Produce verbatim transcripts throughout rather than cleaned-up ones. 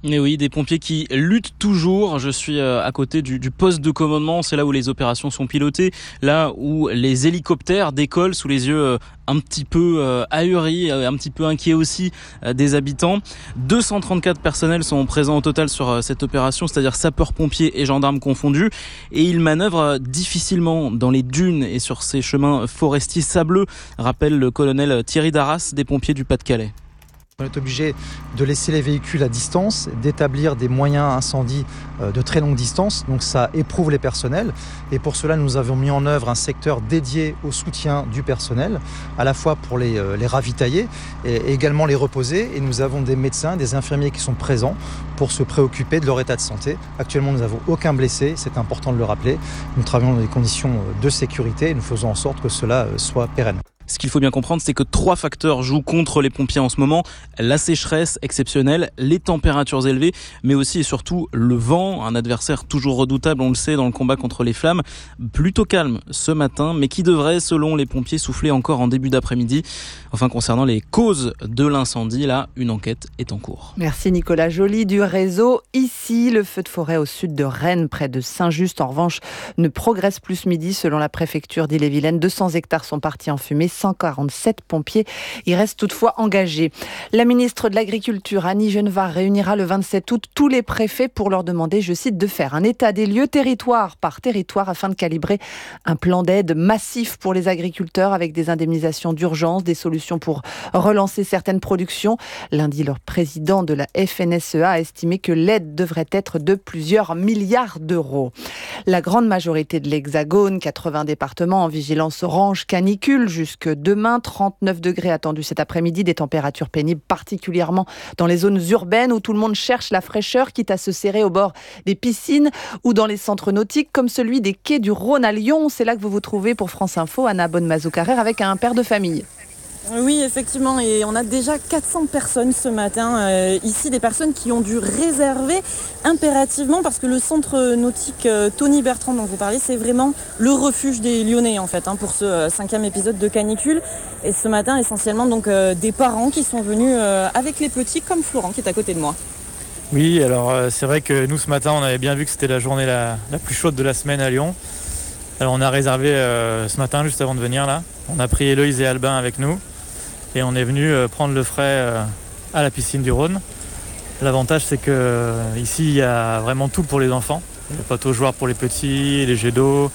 Et oui, des pompiers qui luttent toujours. Je suis à côté du, du poste de commandement, c'est là où les opérations sont pilotées, là où les hélicoptères décollent sous les yeux un petit peu ahuris, un petit peu inquiets aussi des habitants. deux cent trente-quatre personnels sont présents au total sur cette opération, c'est-à-dire sapeurs-pompiers et gendarmes confondus, et ils manœuvrent difficilement dans les dunes et sur ces chemins forestiers sableux, rappelle le colonel Thierry Darras des pompiers du Pas-de-Calais. On est obligé de laisser les véhicules à distance, d'établir des moyens incendie de très longue distance, donc ça éprouve les personnels. Et pour cela, nous avons mis en œuvre un secteur dédié au soutien du personnel, à la fois pour les, les ravitailler et également les reposer. Et nous avons des médecins, des infirmiers qui sont présents pour se préoccuper de leur état de santé. Actuellement, nous n'avons aucun blessé, c'est important de le rappeler. Nous travaillons dans des conditions de sécurité et nous faisons en sorte que cela soit pérenne. Ce qu'il faut bien comprendre, c'est que trois facteurs jouent contre les pompiers en ce moment. La sécheresse exceptionnelle, les températures élevées, mais aussi et surtout le vent, un adversaire toujours redoutable, on le sait, dans le combat contre les flammes. Plutôt calme ce matin, mais qui devrait, selon les pompiers, souffler encore en début d'après-midi. Enfin, concernant les causes de l'incendie, là, une enquête est en cours. Merci Nicolas Joly du réseau. Ici, le feu de forêt au sud de Rennes, près de Saint-Just, en revanche, ne progresse plus ce midi. Selon la préfecture d'Ille-et-Vilaine, deux cents hectares sont partis en fumée. cent quarante-sept pompiers y restent toutefois engagés. La ministre de l'Agriculture, Annie Genevard, réunira le vingt-sept août tous les préfets pour leur demander, je cite, de faire un état des lieux territoire par territoire afin de calibrer un plan d'aide massif pour les agriculteurs avec des indemnisations d'urgence, des solutions pour relancer certaines productions. Lundi, leur président de la F N S E A a estimé que l'aide devrait être de plusieurs milliards d'euros. La grande majorité de l'Hexagone, quatre-vingts départements en vigilance orange canicule jusque demain, trente-neuf degrés attendus cet après-midi, des températures pénibles particulièrement dans les zones urbaines où tout le monde cherche la fraîcheur, quitte à se serrer au bord des piscines ou dans les centres nautiques comme celui des quais du Rhône à Lyon. C'est là que vous vous trouvez pour France Info, Anna Bonnemazou-Carrère, avec un père de famille. Oui, effectivement, et on a déjà quatre cents personnes ce matin euh, ici, des personnes qui ont dû réserver impérativement parce que le centre nautique euh, Tony Bertrand dont vous parlez, c'est vraiment le refuge des Lyonnais en fait, hein, pour ce euh, cinquième épisode de canicule. Et ce matin, essentiellement, donc euh, des parents qui sont venus euh, avec les petits, comme Florent qui est à côté de moi. Oui, alors euh, c'est vrai que nous ce matin, on avait bien vu que c'était la journée la, la plus chaude de la semaine à Lyon. Alors on a réservé euh, ce matin juste avant de venir là. On a pris Héloïse et Albin avec nous. Et on est venu prendre le frais à la piscine du Rhône. L'avantage, c'est qu'ici, il y a vraiment tout pour les enfants. Il y a le plateau joueur pour les petits, les jets d'eau.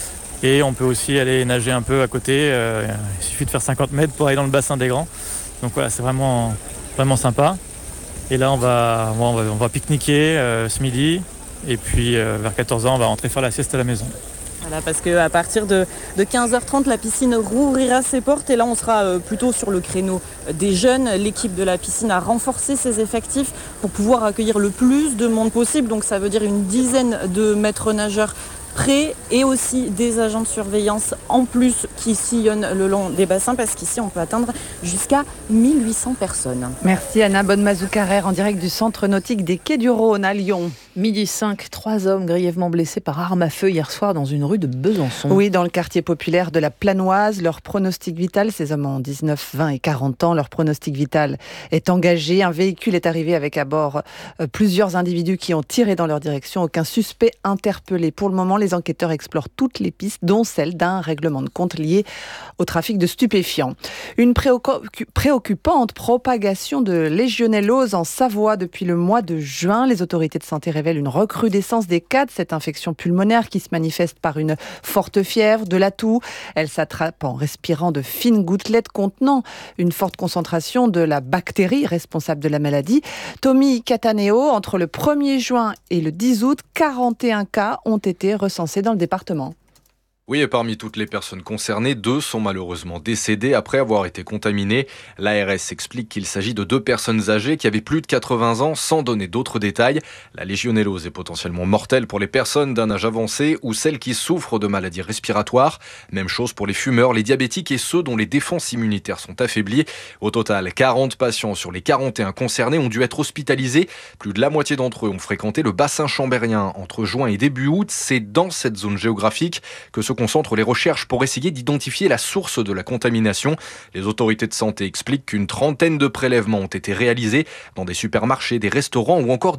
Et on peut aussi aller nager un peu à côté. Il suffit de faire cinquante mètres pour aller dans le bassin des grands. Donc voilà, c'est vraiment, vraiment sympa. Et là, on va, on va, on va pique-niquer euh, ce midi. Et puis, euh, vers quatorze heures, on va rentrer faire la sieste à la maison. Voilà, parce qu'à partir de, de quinze heures trente, la piscine rouvrira ses portes et là on sera euh, plutôt sur le créneau des jeunes. L'équipe de la piscine a renforcé ses effectifs pour pouvoir accueillir le plus de monde possible. Donc ça veut dire une dizaine de maîtres nageurs prêts et aussi des agents de surveillance en plus qui sillonnent le long des bassins parce qu'ici on peut atteindre jusqu'à mille huit cents personnes. Merci Anna Bonnemazou-Carrère en direct du centre nautique des Quais du Rhône à Lyon. Midi cinq, trois hommes grièvement blessés par arme à feu hier soir dans une rue de Besançon. Oui, dans le quartier populaire de la Planoise. Leur pronostic vital, ces hommes ont dix-neuf, vingt et quarante ans, leur pronostic vital est engagé. Un véhicule est arrivé avec à bord euh, plusieurs individus qui ont tiré dans leur direction. Aucun suspect interpellé. Pour le moment, les enquêteurs explorent toutes les pistes, dont celle d'un règlement de compte lié au trafic de stupéfiants. Une préoccupante propagation de légionellose en Savoie depuis le mois de juin. Les autorités de santé révèlent une recrudescence des cas de cette infection pulmonaire qui se manifeste par une forte fièvre, de la toux. Elle s'attrape en respirant de fines gouttelettes contenant une forte concentration de la bactérie responsable de la maladie. Tommy Cataneo, entre le premier juin et le dix août, quarante et un cas ont été recensés dans le département. Oui, et parmi toutes les personnes concernées, deux sont malheureusement décédées après avoir été contaminées. L'A R S explique qu'il s'agit de deux personnes âgées qui avaient plus de quatre-vingts ans sans donner d'autres détails. La légionellose est potentiellement mortelle pour les personnes d'un âge avancé ou celles qui souffrent de maladies respiratoires. Même chose pour les fumeurs, les diabétiques et ceux dont les défenses immunitaires sont affaiblies. Au total, quarante patients sur les quarante et un concernés ont dû être hospitalisés. Plus de la moitié d'entre eux ont fréquenté le bassin chambérien entre juin et début août. C'est dans cette zone géographique que se concentrent les recherches pour essayer d'identifier la source de la contamination. Les autorités de santé expliquent qu'une trentaine de prélèvements ont été réalisés dans des supermarchés, des restaurants ou encore